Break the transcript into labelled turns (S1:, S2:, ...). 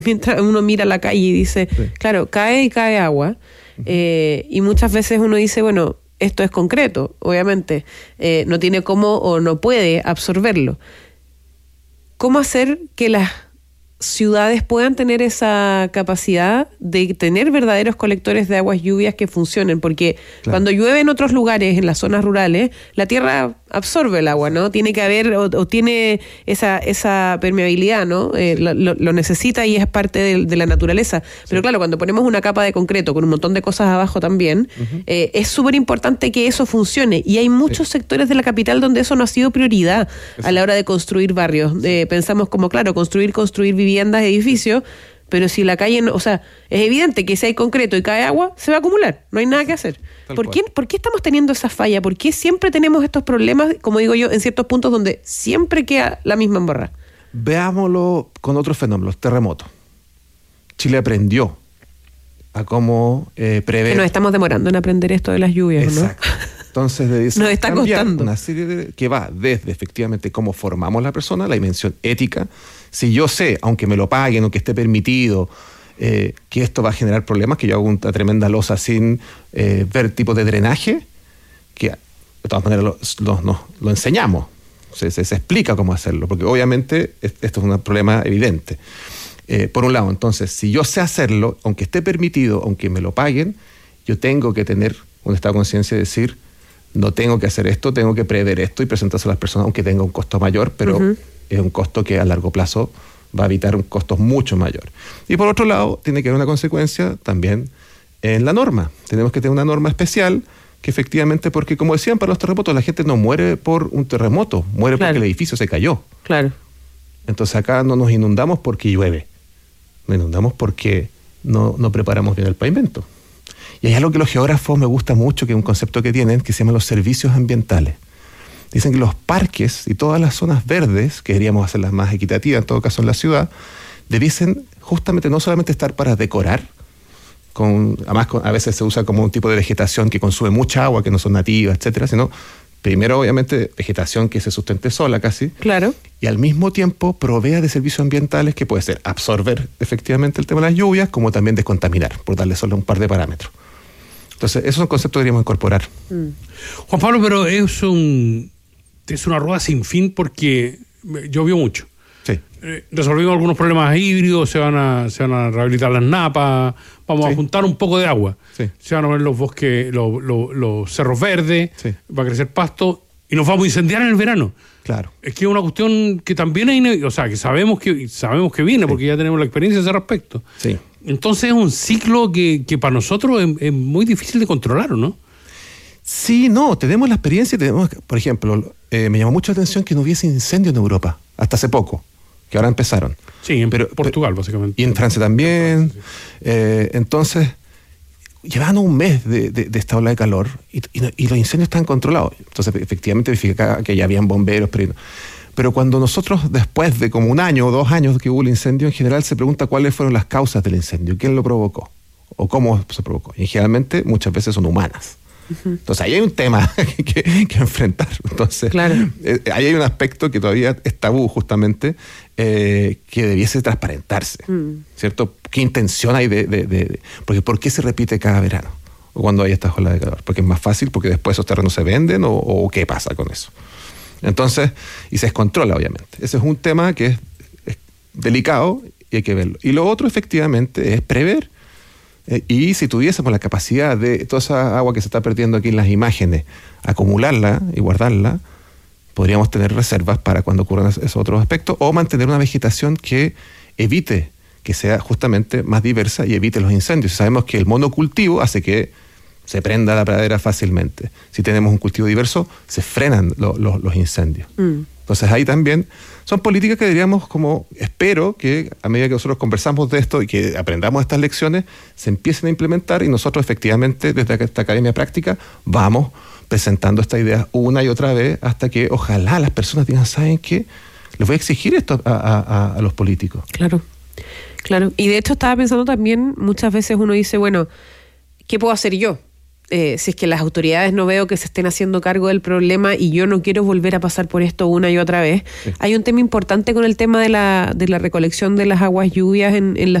S1: mientras uno mira la calle y dice, claro, cae y cae agua, y muchas veces uno dice, bueno, esto es concreto, obviamente, no tiene cómo o no puede absorberlo. ¿Cómo hacer que las ciudades puedan tener esa capacidad de tener verdaderos colectores de aguas lluvias que funcionen? Porque cuando llueve en otros lugares, en las zonas rurales, la tierra absorbe el agua, ¿no? Tiene que haber, o tiene esa permeabilidad, ¿no? Lo necesita y es parte de la naturaleza. Pero claro, cuando ponemos una capa de concreto con un montón de cosas abajo también, es súper importante que eso funcione. Y hay muchos sectores de la capital donde eso no ha sido prioridad a la hora de construir barrios. Pensamos como, claro, construir viviendas, edificios, pero si la calle no, o sea, es evidente que si hay concreto y cae agua, se va a acumular, no hay nada que hacer. ¿Por qué estamos teniendo esa falla? ¿Por qué siempre tenemos estos problemas, como digo yo, en ciertos puntos donde siempre queda la misma embarrada?
S2: Veámoslo con otros fenómenos, terremotos. Chile aprendió a cómo prever.
S1: Que nos estamos demorando en aprender esto de las lluvias, ¿no?
S2: Exacto. Entonces,
S1: nos está costando
S2: una serie que va desde efectivamente cómo formamos la persona, la dimensión ética. Si yo sé, aunque me lo paguen o que esté permitido, que esto va a generar problemas, que yo hago una tremenda losa sin ver tipos de drenaje, que de todas maneras lo enseñamos, se explica cómo hacerlo, porque obviamente esto es un problema evidente. Por un lado, entonces, si yo sé hacerlo, aunque esté permitido, aunque me lo paguen, yo tengo que tener un estado de conciencia y decir, no tengo que hacer esto, tengo que prever esto y presentárselo a las personas, aunque tenga un costo mayor, pero es un costo que a largo plazo va a evitar un costo mucho mayor. Y por otro lado, tiene que haber una consecuencia también en la norma. Tenemos que tener una norma especial que efectivamente, porque como decían para los terremotos, la gente no muere por un terremoto, muere porque el edificio se cayó.
S1: Claro.
S2: Entonces acá no nos inundamos porque llueve, nos inundamos porque no preparamos bien el pavimento. Y hay algo que los geógrafos me gusta mucho, que es un concepto que tienen, que se llama los servicios ambientales. Dicen que los parques y todas las zonas verdes, que deberíamos hacerlas más equitativas, en todo caso en la ciudad, debiesen justamente no solamente estar para decorar, además a veces se usa como un tipo de vegetación que consume mucha agua, que no son nativas, etcétera, sino primero obviamente vegetación que se sustente sola casi.
S1: Claro. Y
S2: al mismo tiempo provea de servicios ambientales que puede ser absorber efectivamente el tema de las lluvias, como también descontaminar, por darle solo un par de parámetros. Entonces, esos son conceptos que deberíamos incorporar.
S3: Juan Pablo, pero es una rueda sin fin porque llovió mucho.
S2: Sí.
S3: Resolvimos algunos problemas híbridos, se van a rehabilitar las napas, vamos a juntar un poco de agua.
S2: Sí.
S3: Se van a ver los bosques, los cerros verdes, va a crecer pasto y nos vamos a incendiar en el verano.
S2: Claro.
S3: Es que es una cuestión que también que sabemos que viene, porque ya tenemos la experiencia a ese respecto.
S2: Sí.
S3: Entonces es un ciclo que para nosotros es muy difícil de controlar, ¿o no?
S2: Sí, no, tenemos la experiencia, por ejemplo, me llamó mucho la atención que no hubiese incendio en Europa, hasta hace poco, que ahora empezaron.
S3: Sí, en Portugal, básicamente.
S2: Y en Francia también. Entonces, llevaban un mes de esta ola de calor y los incendios están controlados. Entonces, efectivamente, verifica que ya habían bomberos, pero cuando nosotros, después de como 1 año o 2 años que hubo el incendio, en general se pregunta cuáles fueron las causas del incendio, quién lo provocó o cómo se provocó. Y generalmente muchas veces son humanas. Entonces ahí hay un tema que enfrentar. Entonces,
S1: claro.
S2: Ahí hay un aspecto que todavía es tabú justamente, que debiese transparentarse, ¿cierto? ¿Qué intención hay porque ¿por qué se repite cada verano o cuando hay estas olas de calor? Porque es más fácil, porque después esos terrenos se venden o qué pasa con eso. Entonces, y se descontrola obviamente. Ese es un tema que es delicado y hay que verlo. Y lo otro efectivamente es prever. Y si tuviésemos la capacidad de toda esa agua que se está perdiendo aquí en las imágenes, acumularla y guardarla, podríamos tener reservas para cuando ocurran esos otros aspectos, o mantener una vegetación que evite, que sea justamente más diversa y evite los incendios. Sabemos que el monocultivo hace que se prenda la pradera fácilmente. Si tenemos un cultivo diverso, se frenan los incendios. Entonces ahí también son políticas que deberíamos, como espero que a medida que nosotros conversamos de esto y que aprendamos estas lecciones, se empiecen a implementar y nosotros efectivamente desde esta academia práctica vamos presentando esta idea una y otra vez hasta que ojalá las personas digan, ¿saben qué? Les voy a exigir esto a los políticos.
S1: Claro. Y de hecho estaba pensando también, muchas veces uno dice, bueno, ¿qué puedo hacer yo? si es que las autoridades no veo que se estén haciendo cargo del problema y yo no quiero volver a pasar por esto una y otra vez. Sí. Hay un tema importante con el tema de la recolección de las aguas lluvias en la